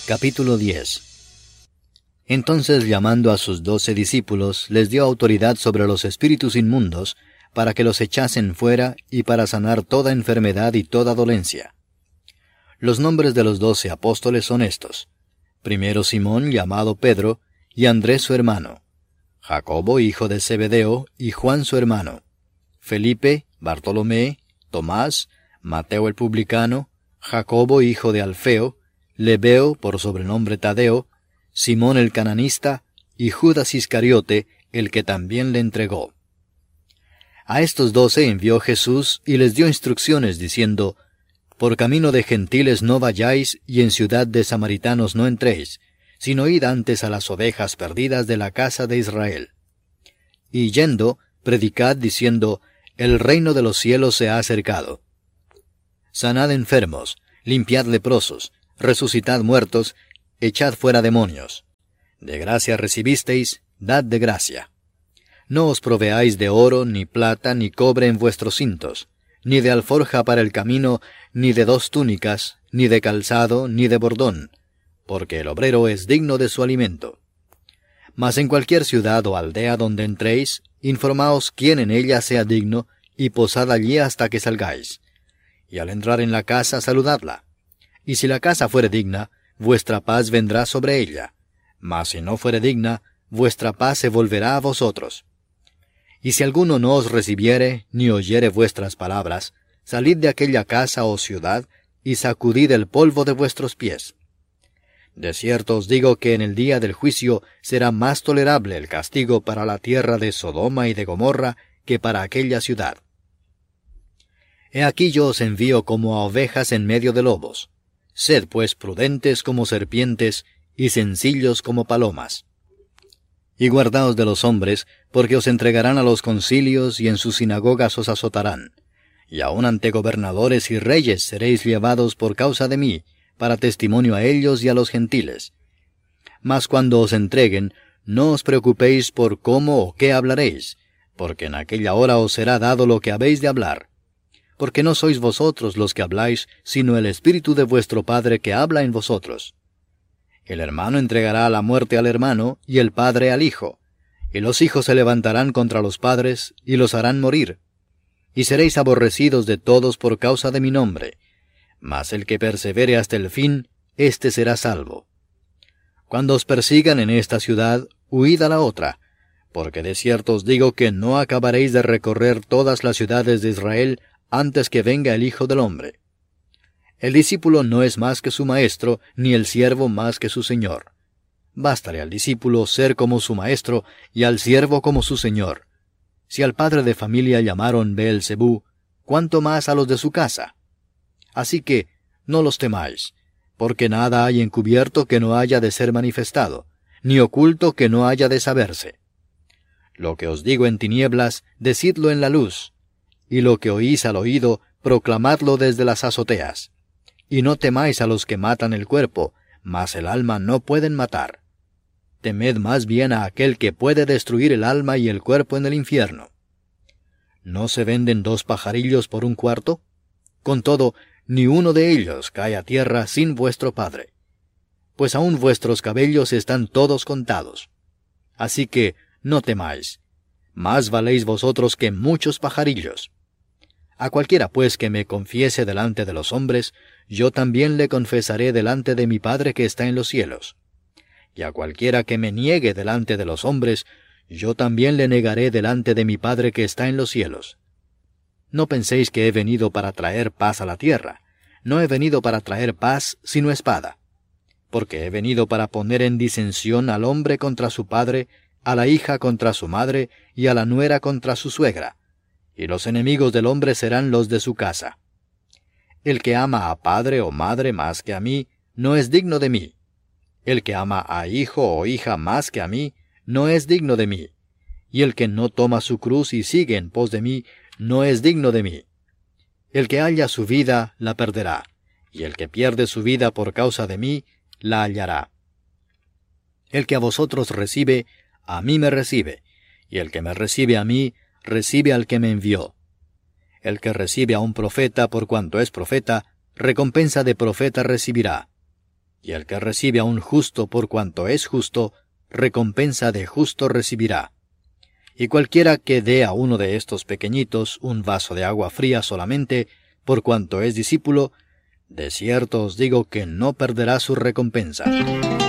Capítulo 10. Entonces, llamando a sus 12 discípulos, les dio autoridad sobre los espíritus inmundos, para que los echasen fuera, y para sanar toda enfermedad y toda dolencia. Los nombres de los 12 apóstoles son estos: primero Simón, llamado Pedro, y Andrés su hermano; Jacobo, hijo de Zebedeo, y Juan su hermano; Felipe, Bartolomé, Tomás, Mateo el publicano, Jacobo, hijo de Alfeo, Lebeo, por sobrenombre Tadeo, Simón el cananista, y Judas Iscariote, el que también le entregó. A estos 12 envió Jesús, y les dio instrucciones, diciendo: Por camino de gentiles no vayáis, y en ciudad de samaritanos no entréis, sino id antes a las ovejas perdidas de la casa de Israel. Y yendo, predicad, diciendo: El reino de los cielos se ha acercado. Sanad enfermos, limpiad leprosos, resucitad muertos, echad fuera demonios. De gracia recibisteis, dad de gracia. No os proveáis de oro, ni plata, ni cobre en vuestros cintos, ni de alforja para el camino, ni de 2 túnicas, ni de calzado, ni de bordón, porque el obrero es digno de su alimento. Mas en cualquier ciudad o aldea donde entréis, informaos quién en ella sea digno, y posad allí hasta que salgáis. Y al entrar en la casa, saludadla. Y si la casa fuere digna, vuestra paz vendrá sobre ella. Mas si no fuere digna, vuestra paz se volverá a vosotros. Y si alguno no os recibiere, ni oyere vuestras palabras, salid de aquella casa o ciudad, y sacudid el polvo de vuestros pies. De cierto os digo que en el día del juicio será más tolerable el castigo para la tierra de Sodoma y de Gomorra que para aquella ciudad. He aquí yo os envío como a ovejas en medio de lobos. Sed pues prudentes como serpientes, y sencillos como palomas. Y guardaos de los hombres, porque os entregarán a los concilios, y en sus sinagogas os azotarán. Y aun ante gobernadores y reyes seréis llevados por causa de mí, para testimonio a ellos y a los gentiles. Mas cuando os entreguen, no os preocupéis por cómo o qué hablaréis, porque en aquella hora os será dado lo que habéis de hablar. Porque no sois vosotros los que habláis, sino el Espíritu de vuestro Padre que habla en vosotros. El hermano entregará a la muerte al hermano, y el padre al hijo. Y los hijos se levantarán contra los padres, y los harán morir. Y seréis aborrecidos de todos por causa de mi nombre. Mas el que persevere hasta el fin, éste será salvo. Cuando os persigan en esta ciudad, huid a la otra, porque de cierto os digo que no acabaréis de recorrer todas las ciudades de Israel antes que venga el Hijo del Hombre. El discípulo no es más que su maestro, ni el siervo más que su señor. Bástale al discípulo ser como su maestro, y al siervo como su señor. Si al padre de familia llamaron Beelzebú, ¿cuánto más a los de su casa? Así que, no los temáis, porque nada hay encubierto que no haya de ser manifestado, ni oculto que no haya de saberse. Lo que os digo en tinieblas, decidlo en la luz, y lo que oís al oído, proclamadlo desde las azoteas. Y no temáis a los que matan el cuerpo, mas el alma no pueden matar. Temed más bien a aquel que puede destruir el alma y el cuerpo en el infierno. ¿No se venden 2 pajarillos por 1 cuarto? Con todo, ni uno de ellos cae a tierra sin vuestro Padre. Pues aún vuestros cabellos están todos contados. Así que no temáis. Más valéis vosotros que muchos pajarillos. A cualquiera pues que me confiese delante de los hombres, yo también le confesaré delante de mi Padre que está en los cielos. Y a cualquiera que me niegue delante de los hombres, yo también le negaré delante de mi Padre que está en los cielos. No penséis que he venido para traer paz a la tierra. No he venido para traer paz, sino espada. Porque he venido para poner en disensión al hombre contra su padre, a la hija contra su madre, y a la nuera contra su suegra. Y los enemigos del hombre serán los de su casa. El que ama a padre o madre más que a mí, no es digno de mí. El que ama a hijo o hija más que a mí, no es digno de mí. Y el que no toma su cruz y sigue en pos de mí, no es digno de mí. El que halla su vida, la perderá, y el que pierde su vida por causa de mí, la hallará. El que a vosotros recibe, a mí me recibe, y el que me recibe a mí, recibe al que me envió. El que recibe a un profeta por cuanto es profeta, recompensa de profeta recibirá. y el que recibe a un justo por cuanto es justo, recompensa de justo recibirá. Y cualquiera que dé a uno de estos pequeñitos un vaso de agua fría solamente, por cuanto es discípulo, de cierto os digo que no perderá su recompensa.